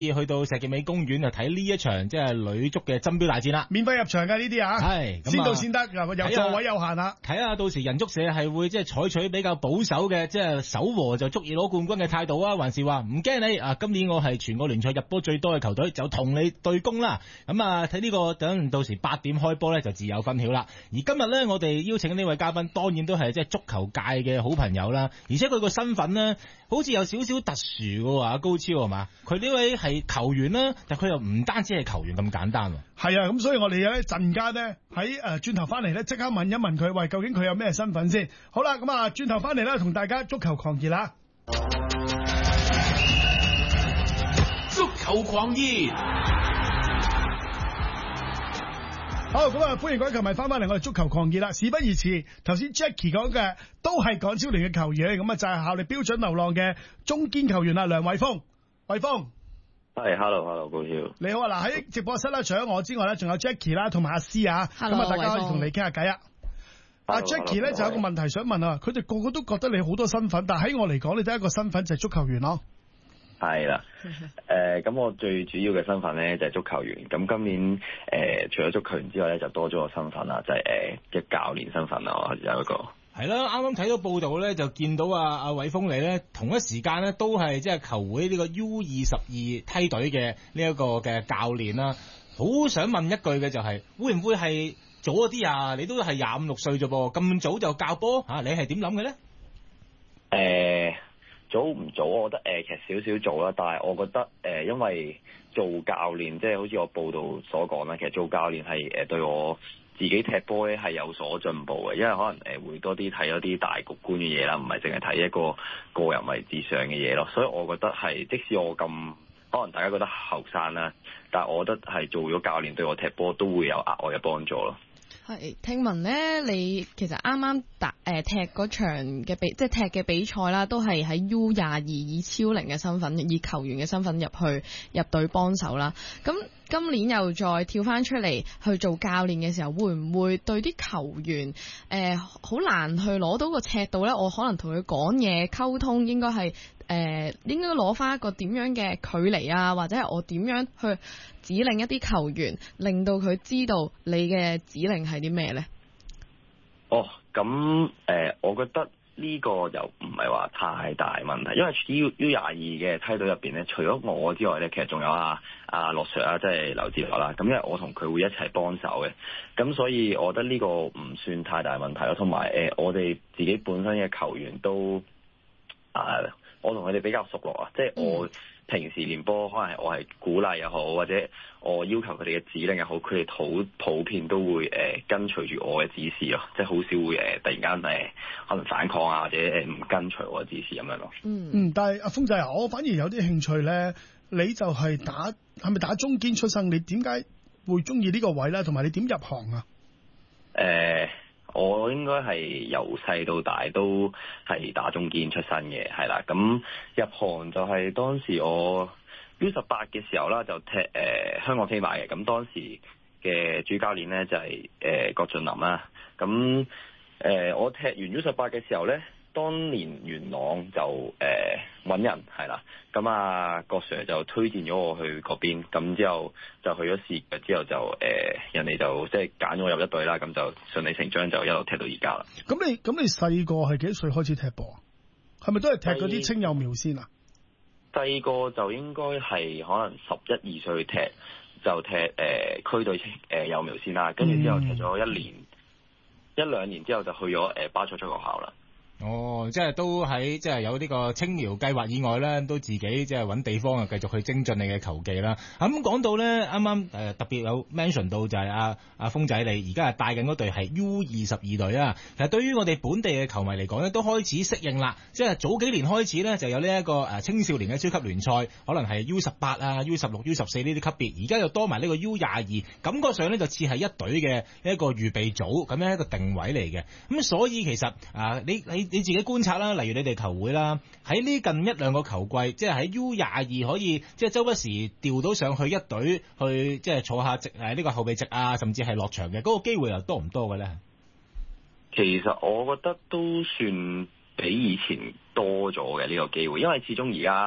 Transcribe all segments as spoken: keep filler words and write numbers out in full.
去到石硤尾公園就睇呢一場即係女足嘅爭標大戰啦， 免費入場嘅呢啲啊， 係先到先得，又座位有限啊。 睇下到時人足社係會即係採取比較保守嘅，即係守和就足以攞冠軍嘅態度啊，還是話唔驚你啊？今年我係全個聯賽入波最多嘅球隊，就同你對攻啦。咁啊睇呢個等到時八點開波咧就自有分曉啦。而今日咧我哋邀請呢位嘉賓，當然都係即係足球界嘅好朋友啦，而且佢個身份咧好似有少少特殊嘅喎，阿高超係嘛？佢呢位係球員啦，但佢又唔單止係球員咁簡單喎。 係啊，咁所以我哋咧陣間咧喺誒轉頭翻嚟咧，即刻問一問佢，喂，究竟佢有咩身份先？好啦，咁啊轉頭翻嚟咧，同大家足球狂熱啦！ 足球狂熱， 好，咁啊歡迎各位球迷翻翻嚟我哋足球狂熱啦！事不宜遲，頭先 Jackie 講嘅都係港超聯嘅球員，咁啊就係效力標準流浪嘅中堅球員啊，梁偉峰，偉峰。 係 ，hello，hello， 高超。 你好啊，嗱喺直播室啦，除咗我之外咧，仲有 Jackie 啦，同埋阿詩啊，咁啊，大家可以同你傾下偈啊。阿 Jackie 咧就有個問題想問啊，佢哋個個都覺得你好多身份，但係喺我嚟講，你得一個身份就係足球員咯。 係啦，誒，咁我最主要嘅身份咧就係足球員。咁今年誒、呃，除咗足球員之外咧，就多咗個身份啦，就係誒嘅教練身份啦，我有一個。 係啦，啱啱睇到報道咧，就見到啊阿偉峰你咧，同一時間咧都係即係球會呢個 U 二十二梯隊嘅呢一個嘅教練啦。好想問一句嘅就係、是，會唔會係早咗啲啊？你都係廿五六歲啫噃，咁早就教波嚇、啊？你係點諗嘅咧？誒、 呃，早唔早？我覺得誒、呃，其實少少早啦，但係我覺得誒、呃，因為做教練，即係好似我報道所講啦，其實做教練係誒對我自己踢波咧係有所進步嘅，因為可能誒會多啲睇一啲大局觀嘅嘢啦，唔係淨係睇一個個人位置上嘅嘢咯。所以我覺得係，即使我咁可能大家覺得後生啦，但係我覺得係做咗教練對我踢波都會有額外嘅幫助咯。 係，聽聞咧，你其實啱啱打誒踢嗰場嘅比，即係踢嘅比賽啦，都係喺 U 廿二以超齡嘅身份，以球員嘅身份入去入隊幫手啦。咁今年又再跳翻出嚟去做教練嘅時候，會唔會對啲球員誒好、呃、難去攞到個尺度咧？我可能同佢講嘢溝通，應該係誒、呃、應該攞翻一個點樣嘅距離啊，或者係我點樣去指令一啲球員，令到佢知道你嘅指令係啲咩咧？ 哦，咁誒、呃，我覺得呢個又唔係話太大問題，因為 U U 廿二嘅梯隊入邊咧，除咗我之外咧，其實仲有阿阿樂 Sir 啊，即係劉志樂啦。咁因為我同佢會一齊幫手嘅，咁所以我覺得呢個唔算太大問題咯。同埋誒，我哋自己本身嘅球員都啊、呃，我同佢哋比較熟絡啊，即係我。嗯平時練波可能係我係鼓勵又好，或者我要求佢哋嘅指令又好，佢哋好普遍都會誒、呃、跟隨住我嘅指示咯，即係好少會誒、呃、突然間誒、呃、可能反抗啊，或者誒唔跟隨我嘅指示咁樣咯。嗯嗯，但係阿峰仔啊，我反而有啲興趣咧，你就係打係咪打中堅出身？你點解會中意呢個位咧？同埋你點入行啊？誒、 呃。我應該係由細到大都係打中堅出身嘅，係啦。咁入行就係當時我 U 十八嘅時候啦，就踢誒、呃、香港飛馬嘅。咁當時嘅主教練咧就係、是、誒、呃、郭俊霖啦。咁誒、呃、我踢完 U 十八嘅時候咧，當年元朗就誒揾、呃、人係啦。咁啊郭 Sir 就推薦咗我去嗰邊，咁之後就去咗試，之後就誒、呃、人哋就即係揀咗我入一隊啦，咁就順理成章就一路踢到而家啦。咁你咁你細個係幾多歲開始踢波啊？係咪都係踢嗰啲青幼苗先啊？ 細個就應該係可能十一二歲踢，就踢誒、呃、區隊青誒幼苗先啦，跟住之後踢咗一年、嗯、一兩年之後就去咗誒、呃、巴塞足球學校啦。哦， 即係都喺即係有呢個青苗計劃以外咧，都自己即係揾地方啊，繼續去精進你嘅球技啦。咁、嗯、講到咧，啱啱誒特別有 mention 到就係阿阿峰仔你而家係帶緊嗰隊係 U 二十二隊啊。其實對於我哋本地嘅球迷嚟講咧，都開始適應啦。即係早幾年開始咧，就有呢一個誒青少年嘅超級聯賽，可能係 U 十八啊、U 十六、U 十四呢啲級別。而家又多埋呢個 U 廿二，感覺上咧就似係一隊嘅一個預備組咁樣一個定位嚟嘅。咁所以其實啊，你你。你自己觀察啦，例如你哋球會啦，喺呢近一兩個球季，即係喺 U 廿二可以即係周不時調到上去一隊去，即係坐下席誒呢個後備席啊，甚至係落場嘅嗰、那個機會又多唔多嘅咧？ 其實我覺得都算比以前多咗嘅呢個機會，因為始終而家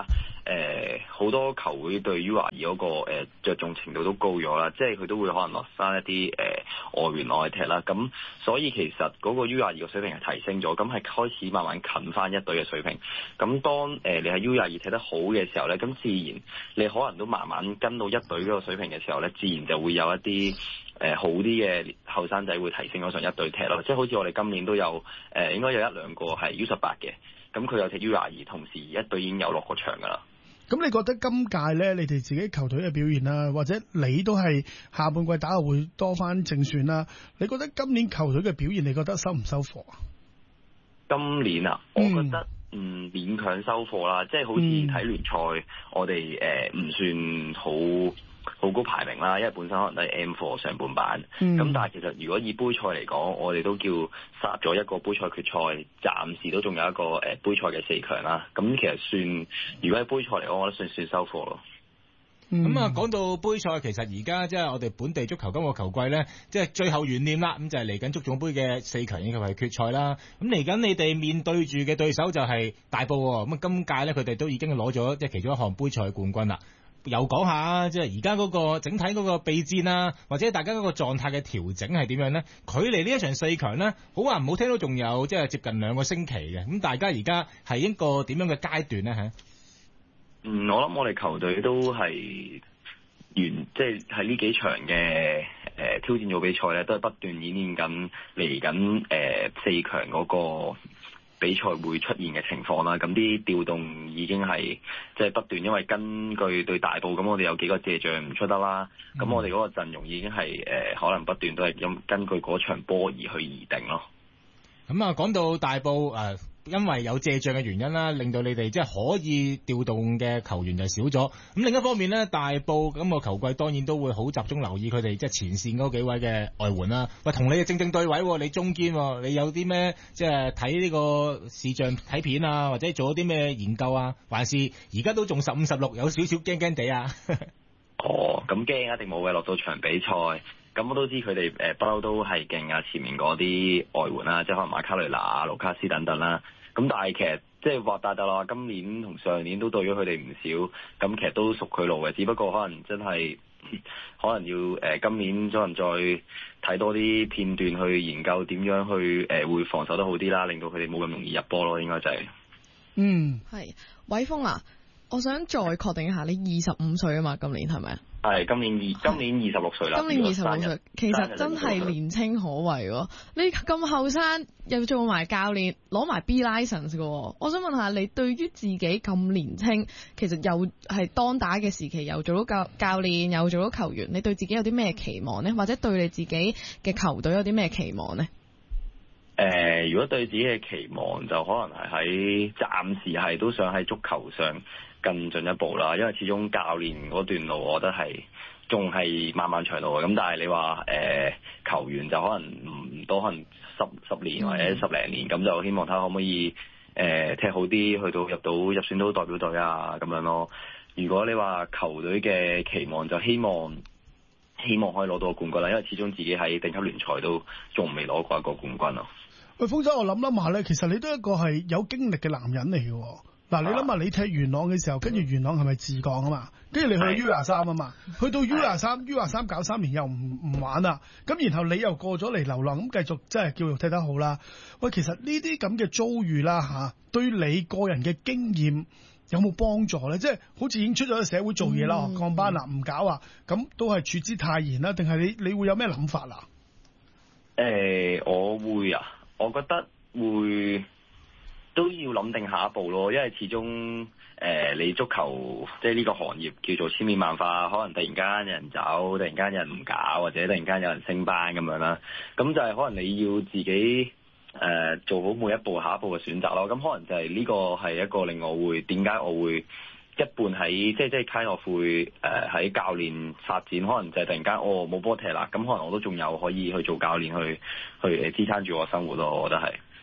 誒好多球會對 U 廿二嗰個誒著重程度都高咗啦，即係佢都會可能落翻一啲誒、呃、外援外踢啦，咁所以其實嗰個 U 廿二嘅水平係提升咗，咁係開始慢慢近翻一隊嘅水平。咁當誒、呃、你喺 U 廿二踢得好嘅時候咧，咁自然你可能都慢慢跟到一隊嗰個水平嘅時候咧，自然就會有一啲誒、呃、好啲嘅後生仔會提升咗上一隊踢咯。即係好似我哋今年都有誒、呃、應該有一兩個係 U 十八嘅，咁佢有踢 U 廿二，同時一隊已經有落過場㗎啦。 咁你覺得今屆咧，你哋自己球隊嘅表現啦，或者你都係下半季打後會多翻正選啦？你覺得今年球隊嘅表現，你覺得收唔收貨啊？ 今年啊，我覺得嗯勉強收貨啦，即係好似睇聯賽，嗯、我哋誒唔算好好高排名啦，因為本身可能都係 M 四上半版。咁、嗯、但係其實如果以杯賽嚟講，我哋都叫殺咗一個杯賽決賽，暫時都仲有一個誒、呃、杯賽嘅四強啦。咁其實算，如果喺杯賽嚟講，我覺得算算收貨咯。 咁啊，講到杯賽，其實而家即係我哋本地足球今個球季咧，即係最後懸念啦。咁就係嚟緊足總杯嘅四強以及係決賽啦。咁嚟緊你哋面對住嘅對手就係大埔喎。咁啊，今屆咧佢哋都已經攞咗即係其中一項杯賽冠軍啦。又講下即係而家嗰個整體嗰個備戰啊，或者大家嗰個狀態嘅調整係點樣咧？距離呢一場四強咧，好話唔好聽都仲有即係接近兩個星期嘅。咁大家而家係一個點樣嘅階段咧？嚇？ 嗯，我諗我哋球隊都係完，即係喺呢幾場嘅誒、呃、挑戰組比賽咧，都係不斷演練緊嚟緊誒四強嗰個比賽會出現嘅情況啦。咁啲調動已經係即係不斷，因為根據對大埔咁，我哋有幾個借將唔出得啦。咁、嗯、我哋嗰個陣容已經係誒、呃、可能不斷都係咁根據嗰場波而去擬定咯。 咁啊，講到大埔誒。呃因為有借將嘅原因啦，令到你哋即係可以調動嘅球員就少咗。咁另一方面咧，大埔咁個球季當然都會好集中留意佢哋即係前線嗰幾位嘅外援啦。喂，同你哋正正對位，你中堅，你有啲咩即係睇呢個視像睇片啊，或者做咗啲咩研究啊？還是而家都仲十五十六，有少少驚驚地啊？ 哦，咁驚一定冇嘅，落到場比賽。咁我都知佢哋誒不嬲都係勁啊！前面嗰啲外援啦，即係可能馬卡雷拿啊、盧卡斯等等啦。咁但係其實即係話大大話，今年同上年都對咗佢哋唔少。咁其實都熟佢路嘅，只不過可能真係可能要誒、呃、今年可能再睇多啲片段去研究點樣去誒、呃、會防守得好啲啦，令到佢哋冇咁容易入波咯。應該就係、是、 嗯係偉峰啊！我想再確定一下，你二十五歲啊嘛？今年係咪啊？ 係今年二今年二十六歲啦。 今年二十六歲，其實真係年青可畏喎！你咁後生又做埋教練，攞埋 B license 嘅。我想問下你，對於自己咁年青，其實又係當打嘅時期，又做到教教練，又做到球員，你對自己有啲咩期望呢？或者對你自己嘅球隊有啲咩期望呢？ 誒、呃，如果對自己嘅期望，就可能係喺暫時係都想喺足球上更進一步啦，因為始終教練嗰段路，我覺得係仲係漫漫長路嘅。咁但係你話誒、呃、球員就可能唔多，可能十十年或者十零年，咁、嗯、就希望睇下可唔可以誒、呃、踢好啲，去到入到入選到代表隊啊咁樣咯。如果你話球隊嘅期望，就希望希望可以攞到個冠軍啦，因為始終自己喺頂級聯賽都仲未攞過一個冠軍咯。 喂，鋒仔，我諗諗下咧，其實你都係一個係有經歷嘅男人嚟嘅。嗱，你諗下，你踢元朗嘅時候，跟住元朗係咪自降啊嘛？跟住你去 U 廿三啊嘛？去到 U 廿三 U 廿三搞三年又唔唔玩啦，咁然後你又過咗嚟流浪，咁繼續即係叫做踢得好啦。喂，其實呢啲咁嘅遭遇啦嚇，對你個人嘅經驗有冇幫助咧？即係好似已經出咗社會做嘢啦，降、嗯、班啦，唔搞啊，咁都係處之泰然啦。定係你你會有咩諗法啊？ 誒、欸，我會啊。我覺得會都要諗定下一步咯，因為始終誒、呃、你足球即係呢個行業叫做千變萬化，可能突然間有人走，突然間有人唔搞，或者突然間有人升班咁樣啦。咁就係可能你要自己誒、呃、做好每一步下一步嘅選擇咯。咁可能就係呢個係一個令我會點解我會一半喺即係即係 kind of 會誒喺教練發展，可能就係突然間哦冇波踢啦，咁可能我都仲有可以去做教練去去誒支撐住我生活咯，我覺得係。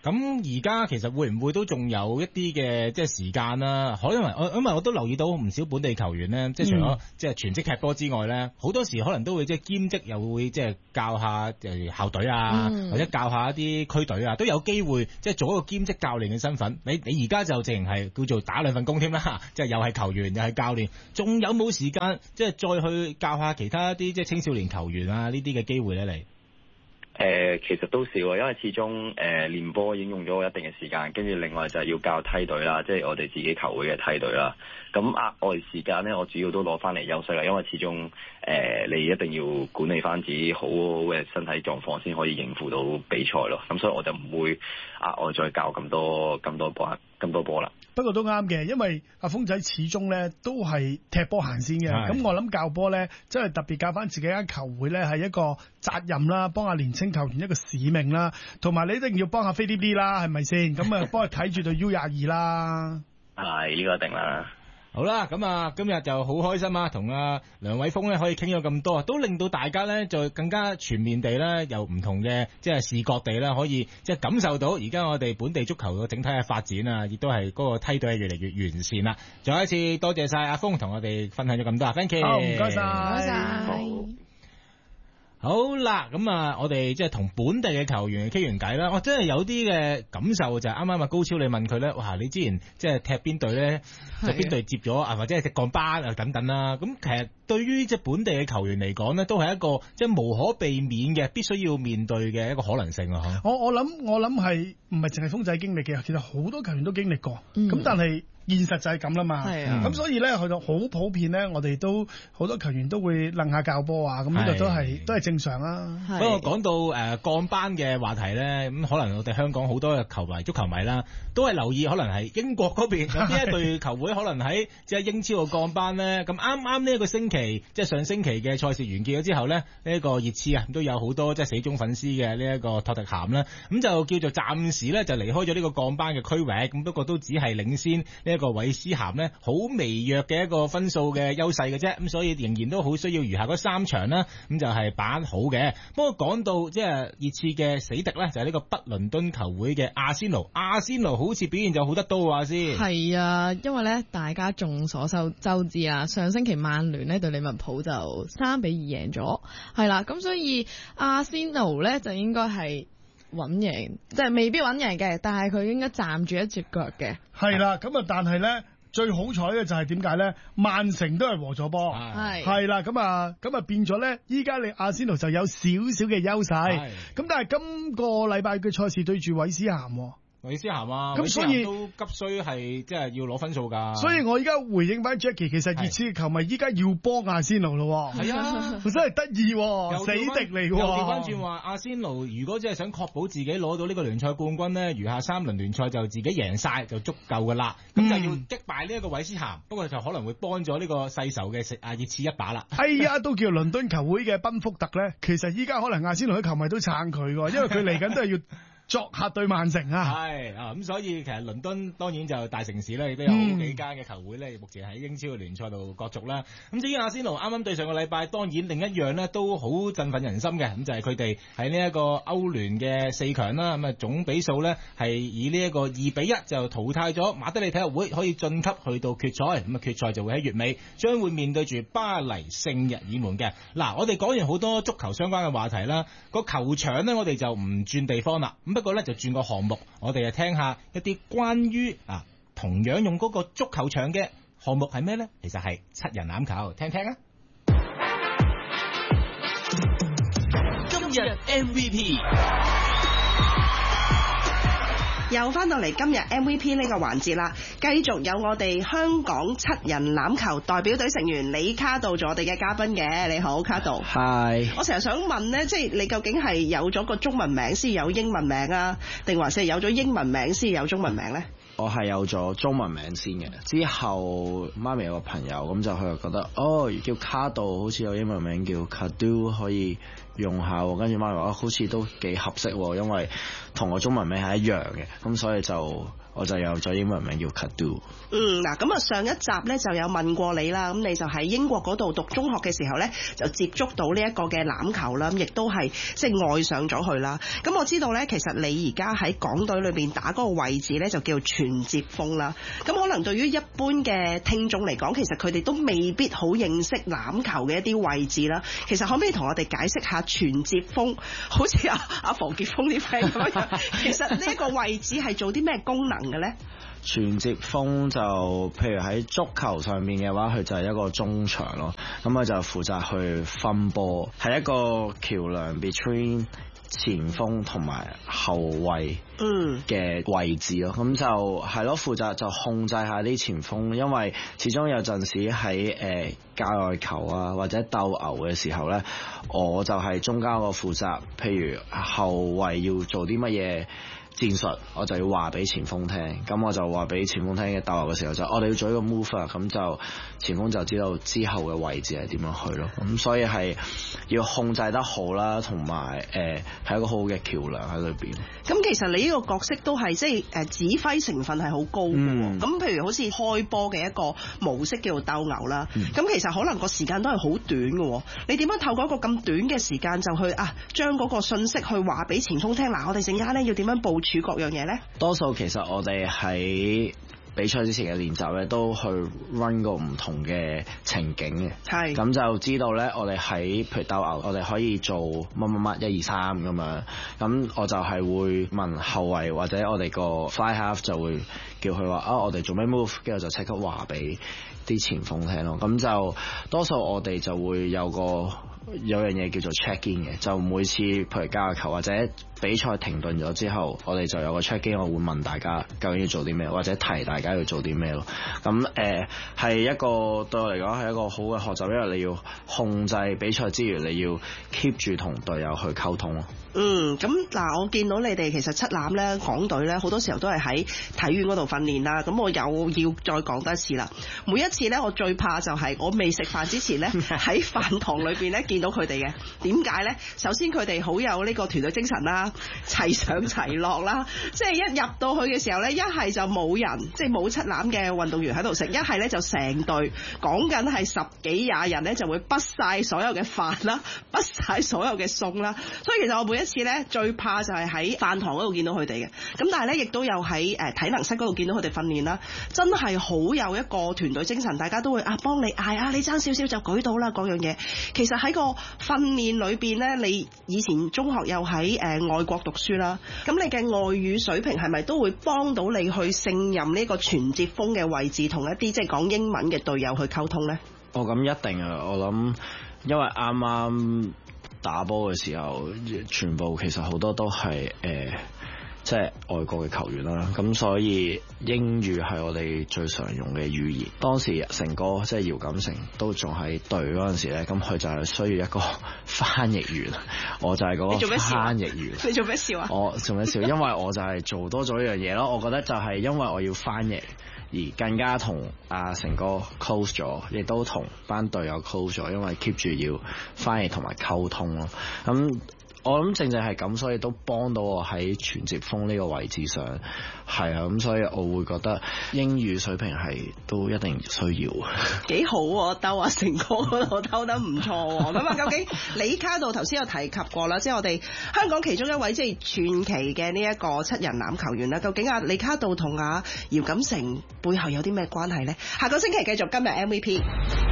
咁而家其實會唔會都仲有一啲嘅即係時間啦？可因為我因為我都留意到唔少本地球員咧，即係除咗即係全職踢波之外咧，好多時可能都會即係兼職，又會即係教下誒校隊啊，嗯、或者教下一啲區隊啊，都有機會即係做一個兼職教練嘅身份。你你而家就淨係叫做打兩份工添啦，即係又係球員又係教練，仲有冇時間即係再去教下其他一啲即係青少年球員啊呢啲嘅機會咧？你？ 誒、呃，其實都少啊，因為始終誒練波已經用咗一定嘅時間，跟住另外就係要教梯隊啦，即係我哋自己球會嘅梯隊啦。咁額外時間咧，我主要都攞翻嚟休息啦，因為始終誒、呃、你一定要管理翻自己好好嘅身體狀況，先可以應付到比賽咯。咁所以我就唔會額外再教咁多咁多波咁多波啦。 不過都啱嘅，因為阿峰仔始終咧都係踢波行先嘅。咁我諗教波咧，即係特別教翻自己間球會咧，係一個責任啦，幫下年青球員一個使命啦，同埋你一定要幫下飛啲啲啦，係咪先？咁啊，幫佢睇住對 U 廿二啦。 係呢個一定啦。 好啦，咁啊，今日就好開心啊，同阿梁偉峰咧可以傾咗咁多，都令到大家咧就更加全面地咧，有唔同嘅即係視覺地啦，可以即係感受到而家我哋本地足球嘅整體嘅發展啊，亦都係嗰個梯隊係越嚟越完善啦。再一次多謝晒阿峰同我哋分享咗咁多，thank you。 好，唔該晒， 唔該晒。 好啦，咁啊，我哋即係同本地嘅球員傾完偈啦，我真係有啲嘅感受就係啱啱啊高超你問佢咧，哇！你之前即係踢邊隊咧，就邊隊接咗啊，或者係踢降班啊等等啦。咁其實對於即係本地嘅球員嚟講咧，都係一個即係無可避免嘅，必須要面對嘅一個可能性啊！ 我我諗我諗係唔係淨係峰仔經歷嘅，其實好多球員都經歷過。咁、嗯、但係現實就係咁啦嘛。係啊。咁所以咧，去到好普遍咧，我哋都好多球員都會楞下教波啊。咁呢個都係都係正常啦。 不過講到誒、呃、降班嘅話題咧，咁可能我哋香港好多嘅球迷、足球迷啦，都係留意可能係英國嗰邊有邊一隊球會可能喺即係英超嘅降班咧。咁啱啱呢一個星期，即係上星期嘅賽事完結咗之後咧，呢、這、一個熱刺啊都有好多即係死忠粉絲嘅呢一個托特咸啦，咁就叫做暫時咧就離開咗呢個降班嘅區域。咁不過都只係領先呢一個韋斯咸呢好微弱嘅一個分數嘅優勢嘅啫。咁所以仍然都好需要餘下嗰三場啦，咁就係把握好嘅。不過講到即係熱刺嘅死敵咧，就係、是、呢個北倫敦球會嘅阿仙奴。阿仙奴好似表現就好得多啊先。 係啊，因為咧大家眾所周知啊，上星期曼聯呢對利物浦就三比二贏咗，係啦，咁所以阿仙奴咧就應該係穩贏，即係未必穩贏嘅，但係佢應該站住一隻腳嘅。 係啦，咁啊，但係咧。最好彩嘅就係點解咧？曼城都係和咗波，係係啦，咁啊，咁啊變咗咧，依家你阿仙奴就有少少嘅優勢，咁但係今個禮拜嘅賽事對住韋斯咸。 韋斯咸啊， 咁所以都急需係即係要攞分數㗎。 所以我而家回應翻 Jackie， 其實熱刺嘅球迷依家要幫阿仙奴咯。係啊，真係得意，死敵嚟㗎。又調翻轉話，阿仙奴如果真係想確保自己攞到呢個聯賽冠軍咧，餘下三輪聯賽就自己贏晒就足夠㗎啦。咁、嗯、就要擊敗呢一個韋斯咸，不過就可能會幫咗呢個世仇嘅食阿熱刺一把啦。哎呀，都叫倫敦球會嘅賓福特咧，其實依家可能阿仙奴嘅球迷都撐佢㗎，因為佢嚟緊都係要作客對曼城啊，係啊，咁所以其實倫敦當然就大城市咧，亦都有好幾間嘅球會咧，目前喺英超嘅聯賽度角逐啦。咁至於阿仙奴啱啱對上個禮拜，當然另一樣咧都好振奮人心嘅，咁就係佢哋喺呢一個歐聯嘅四強啦。咁啊總比數咧係以呢一個二比一就淘汰咗馬德里體育會，可以晉級去到決賽。咁啊決賽就會喺月尾將會面對住巴黎聖日耳門嘅。嗱，我哋講完好多足球相關嘅話題啦，個球場咧我哋就唔轉地方啦。不過咧就轉個項目，我哋就聽下一啲關於啊同樣用嗰個足球場嘅項目係咩咧？其實係七人欖球，聽聽啊！ 今日 M V P 又翻到嚟今日 M V P 呢個環節啦，繼續有我哋香港七人欖球代表隊成員李卡道做我哋嘅嘉賓嘅。你好，卡道。係。我成日想問呢，即係你究竟係有咗個中文名先有英文名啊，定還是係有咗英文名先有中文名呢？ 我係有咗中文名先嘅，之後媽咪有個朋友咁就佢就覺得哦，叫卡道好似有英文名叫 Kadu 可以用下，跟住媽咪話好似都幾合適，因為同我中文名係一樣嘅，咁所以就我就有咗英文名叫 Kadu。 嗯，嗱，咁啊上一集咧就有問過你啦，咁你就喺英國嗰度讀中學嘅時候咧，就接觸到呢一個嘅欖球啦，咁亦都係即係愛上咗佢啦。咁我知道咧，其實你而家喺港隊裏邊打嗰個位置咧，就叫傳接鋒啦。咁可能對於一般嘅聽眾嚟講，其實佢哋都未必好認識欖球嘅一啲位置啦。其實可唔可以同我哋解釋下傳接鋒，好似阿阿馮傑峰啲 friend 咁樣，其實呢一個位置係做啲咩功能嘅咧？ 傳接鋒就譬如喺足球上面嘅話，佢就係一個中場咯，咁佢就負責去分波，係一個橋梁 between 前鋒同埋後衛嘅位置咯，咁就係咯，負責就控制下啲前鋒，因為始終有陣時喺誒界外球啊或者鬥牛嘅時候呢，我就係中間個負責，譬如後衛要做啲乜嘢戰術，我就要話俾前鋒聽，咁我就話俾前鋒聽嘅鬥牛嘅時候就我哋要做一個 move 啊，咁就前鋒就知道之後嘅位置係點樣去咯，咁所以係要控制得好啦，同埋誒係一個好好嘅橋樑喺裏邊。 咁其實你呢個角色都係即係誒指揮成分係好高嘅，咁、嗯、譬如好似開波嘅一個模式叫做鬥牛啦，咁、嗯、其實可能個時間都係好短嘅，你點樣透過一個咁短嘅時間就去啊將嗰個信息去話俾前鋒聽？嗱，我哋陣間咧要點樣部署各樣嘢咧？ 多數其實我哋喺比賽之前嘅練習咧，都去 run 個唔同嘅情景嘅，係咁就知道咧，我哋喺譬如鬥牛，我哋可以做乜乜乜一二三咁樣，咁我就係會問後衛或者我哋個 fly half 就會叫佢話啊，我哋做咩 move， 跟住就即刻話俾啲前鋒聽咯，咁就多數我哋就會有個有樣嘢叫做 check in 嘅，就每次譬如加球或者比賽停頓咗之後，我哋就有個 check in，我會問大家究竟要做啲咩，或者提大家要做啲咩咯。咁誒係一個對我嚟講係一個好嘅學習，因為你要控制比賽之餘，你要 keep 住同隊友去溝通咯。 嗯，咁嗱，我見到你哋其實七欖咧，港隊咧好多時候都係喺體院嗰度訓練啦。咁我又要再講多一次啦。每一次咧，我最怕就係我未食飯之前咧，喺飯堂裏邊咧見到佢哋嘅。點解咧？首先佢哋好有呢個團隊精神啦，齊上齊落啦。即係一入到去嘅時候咧，一係就冇人，即係冇七欖嘅運動員喺度食；一係咧就成隊講緊係十幾廿人咧，就會畢晒所有嘅飯啦，畢晒所有嘅餸啦。所以其實我每一次咧最怕就係喺飯堂嗰度見到佢哋嘅。咁但係咧亦都有喺誒體能室嗰度見到佢哋訓練啦。真係好有一個團隊精神，大家都會啊幫你嗌啊，你爭少少就舉到啦，嗰樣嘢。其實喺個訓練裏邊咧，你以前中學又喺誒外國讀書啦，咁你嘅外語水平係咪都會幫到你去勝任呢個傳接鋒嘅位置，同一啲即係講英文嘅隊友去溝通咧？ 哦，咁一定啊！我諗因為啱啱打波嘅時候，全部其實好多都係誒、呃，即係外國嘅球員啦。咁所以英語係我哋最常用嘅語言。當時成哥即係姚錦成都仲喺隊嗰陣時咧，咁佢就係需要一個翻譯員，我就係嗰個翻譯員。 你做咩笑啊？ 我做咩笑？因為我就係做多咗一樣嘢咯。我覺得就係因為我要翻譯，而更加同阿成哥 close 咗，亦都同班隊友 close 咗，因為 keep 住要翻譯同埋溝通咯。咁我諗正正係咁，所以都幫到我喺傳接鋒呢個位置上，係啊，咁所以我會覺得英語水平係都一定需要。 幾好喎，兜啊成哥嗰度兜得唔錯喎。咁啊，究竟李卡道頭先有提及過啦，即係我哋香港其中一位即係傳奇嘅呢一個七人欖球員啦。究竟啊李卡道同阿姚錦成背後有啲咩關係呢？下個星期繼續今日 M V P。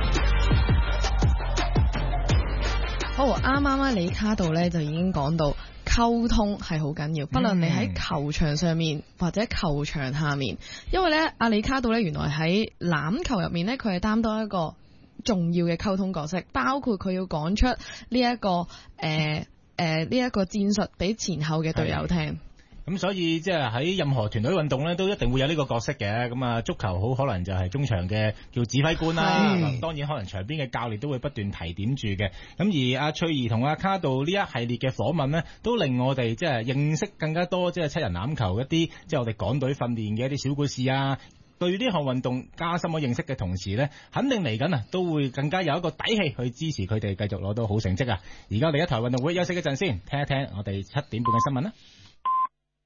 好，啱啱咧李卡道咧就已經講到溝通係好緊要，不論你喺球場上面或者球場下面，因為咧阿李卡道咧原來喺欖球入面咧，佢係擔當一個重要嘅溝通角色，包括佢要講出呢、這、一個誒誒呢一個戰術俾前後嘅隊友聽。 咁所以即係喺任何團隊運動咧，都一定會有呢個角色嘅。咁啊，足球好可能就係中場嘅叫指揮官啦。當然可能場邊嘅教練都會不斷提點住嘅。咁而阿翠兒同阿卡道呢一系列嘅訪問呢，都令我哋即係認識更加多即係七人欖球一啲即係我哋港隊訓練嘅一啲小故事啊。對呢項運動加深咗認識嘅同時呢，肯定嚟緊啊都會更加有一個底氣去支持佢哋繼續攞到好成績啊！而家我哋一台運動會休息一陣先，聽一聽我哋七點半嘅新聞啦。